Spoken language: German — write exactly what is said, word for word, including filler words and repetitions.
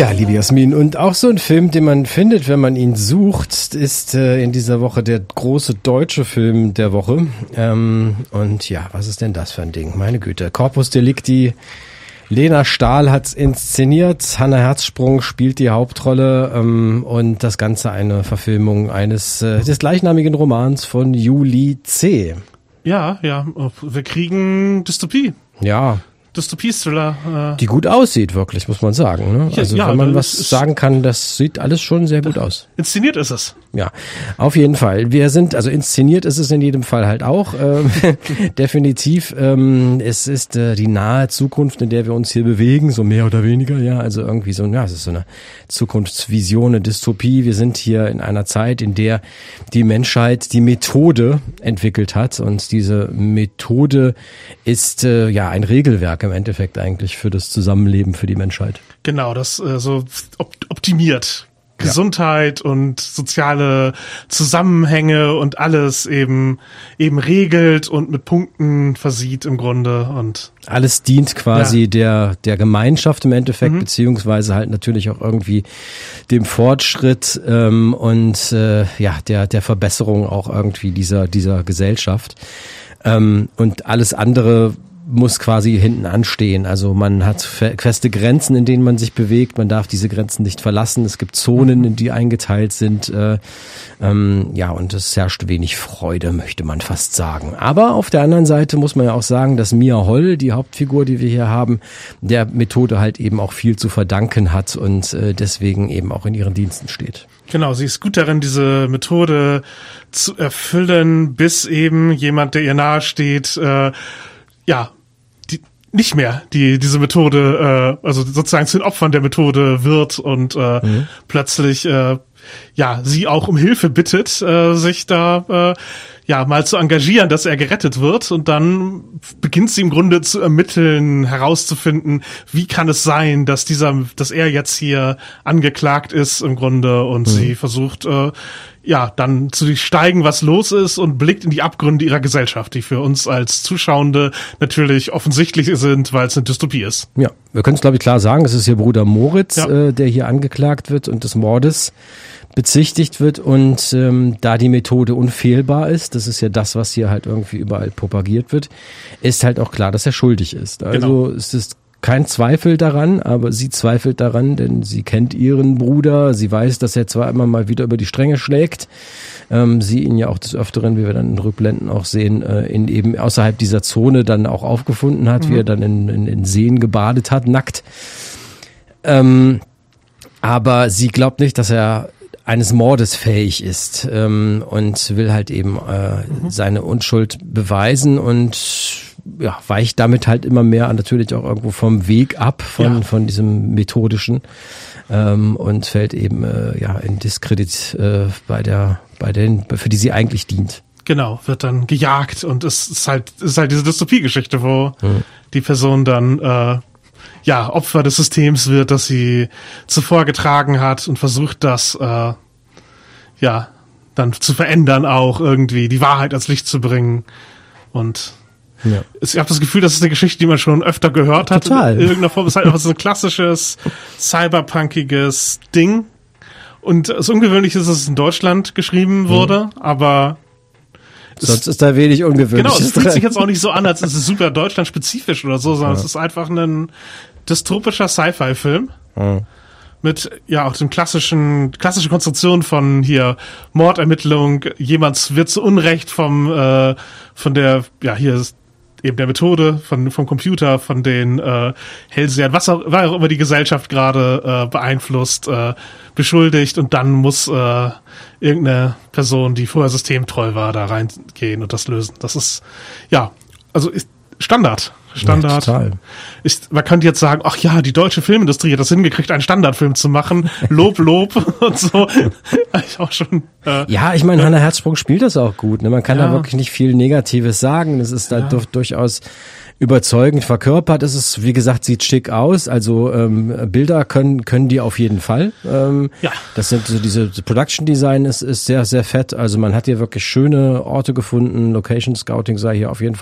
Ja, liebe Jasmin, und auch so ein Film, den man findet, wenn man ihn sucht, ist äh, in dieser Woche der große deutsche Film der Woche. Ähm, und ja, was ist denn das für ein Ding? Meine Güte, Corpus Delicti, Lena Stahl hat's inszeniert, Hannah Herzsprung spielt die Hauptrolle ähm, und das Ganze eine Verfilmung eines äh, des gleichnamigen Romans von Julie C. Ja, ja, wir kriegen Dystopie. Ja. Dystopie-Thriller. Äh Die gut aussieht, wirklich, muss man sagen. Ne? Also ja, wenn man was sagen kann, das sieht alles schon sehr gut aus. Inszeniert ist es. Ja, auf jeden Fall. Wir sind, also inszeniert ist es in jedem Fall halt auch. Ähm, definitiv. Ähm, es ist äh, die nahe Zukunft, in der wir uns hier bewegen, so mehr oder weniger. Ja, also irgendwie so, ja, es ist so eine Zukunftsvision, eine Dystopie. Wir sind hier in einer Zeit, in der die Menschheit die Methode entwickelt hat. Und diese Methode ist äh, ja ein Regelwerk im Endeffekt eigentlich für das Zusammenleben für die Menschheit. Genau, das äh, so op- optimiert. Ja. Gesundheit und soziale Zusammenhänge und alles eben eben regelt und mit Punkten versieht im Grunde und alles dient quasi ja. der der Gemeinschaft im Endeffekt, mhm. beziehungsweise halt natürlich auch irgendwie dem Fortschritt ähm, und äh, ja der der Verbesserung auch irgendwie dieser dieser Gesellschaft ähm, und alles andere muss quasi hinten anstehen. Also man hat feste Grenzen, in denen man sich bewegt. Man darf diese Grenzen nicht verlassen. Es gibt Zonen, in die eingeteilt sind. Äh, ähm, ja, und es herrscht wenig Freude, möchte man fast sagen. Aber auf der anderen Seite muss man ja auch sagen, dass Mia Holl, die Hauptfigur, die wir hier haben, der Methode halt eben auch viel zu verdanken hat und äh, deswegen eben auch in ihren Diensten steht. Genau, sie ist gut darin, diese Methode zu erfüllen, bis eben jemand, der ihr nahe steht, äh, ja, die, nicht mehr die diese Methode, äh, also sozusagen zu den Opfern der Methode wird und äh, mhm. plötzlich äh, ja sie auch um Hilfe bittet, äh, sich da äh, ja mal zu engagieren, dass er gerettet wird, und dann beginnt sie im Grunde zu ermitteln, herauszufinden, wie kann es sein, dass dieser, dass er jetzt hier angeklagt ist im Grunde, und mhm. sie versucht äh, ja, dann zu steigen, was los ist, und blickt in die Abgründe ihrer Gesellschaft, die für uns als Zuschauende natürlich offensichtlich sind, weil es eine Dystopie ist. Ja, wir können es, glaube ich, klar sagen, es ist ihr Bruder Moritz, ja. äh, der hier angeklagt wird und des Mordes bezichtigt wird, und ähm, da die Methode unfehlbar ist, das ist ja das, was hier halt irgendwie überall propagiert wird, ist halt auch klar, dass er schuldig ist. Also genau. Es ist kein Zweifel daran, aber sie zweifelt daran, denn sie kennt ihren Bruder, sie weiß, dass er zwar immer mal wieder über die Stränge schlägt, ähm, sie ihn ja auch des Öfteren, wie wir dann in Rückblenden auch sehen, äh, in eben außerhalb dieser Zone dann auch aufgefunden hat, mhm. wie er dann in, in, in Seen gebadet hat, nackt. Ähm, aber sie glaubt nicht, dass er eines Mordes fähig ist, ähm, und will halt eben äh, mhm. seine Unschuld beweisen und ja, weicht damit halt immer mehr natürlich auch irgendwo vom Weg ab, von ja. von diesem methodischen, ähm, und fällt eben äh, ja in Diskredit äh, bei der bei den für die sie eigentlich dient. Genau, wird dann gejagt, und es ist halt es ist halt diese Dystopie-Geschichte, wo mhm. die Person dann äh, ja Opfer des Systems wird, das sie zuvor getragen hat, und versucht das äh, ja dann zu verändern, auch irgendwie die Wahrheit ans Licht zu bringen. Und ja. Ich habe das Gefühl, das ist eine Geschichte, die man schon öfter gehört hat. Total. In irgendeiner Form. Es ist halt einfach so ein klassisches, cyberpunkiges Ding. Und das Ungewöhnliche ist, dass es in Deutschland geschrieben wurde, mhm. aber sonst ist da wenig Ungewöhnliches. Genau, es fühlt sich jetzt auch nicht so an, als ist es super deutschlandspezifisch oder so, sondern ja. es ist einfach ein dystopischer Sci-Fi-Film. Mhm. Mit, ja, auch dem klassischen, klassische Konstruktion von hier Mordermittlung, jemand wird zu Unrecht vom, äh, von der, ja, hier ist eben der Methode, von, vom Computer, von den, äh, Hellsehern, was auch, war auch immer die Gesellschaft gerade, äh, beeinflusst, äh, beschuldigt, und dann muss, äh, irgendeine Person, die vorher systemtreu war, da reingehen und das lösen. Das ist, ja, also ist Standard. Standard. Ja, total. Ist, man könnte jetzt sagen, ach ja, die deutsche Filmindustrie hat das hingekriegt, einen Standardfilm zu machen. Lob, Lob und so. Ich auch schon. Äh, ja, ich meine, äh, Hannah Herzsprung spielt das auch gut. Ne? Man kann ja. da wirklich nicht viel Negatives sagen. Es ist da ja. durch, durchaus überzeugend verkörpert. Es ist, wie gesagt, sieht schick aus. Also ähm, Bilder können können die auf jeden Fall. Ähm, ja. Das sind so diese Production Design ist ist sehr sehr fett. Also man hat hier wirklich schöne Orte gefunden. Location Scouting sei hier auf jeden Fall